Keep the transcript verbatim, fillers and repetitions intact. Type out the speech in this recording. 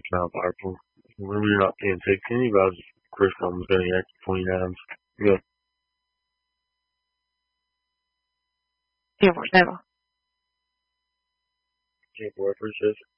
Not powerful. Remember, you're not paying sixteen, but I was Chris Combs getting extra twenty-nines. Yeah. cien por ciento. Can't work for shit.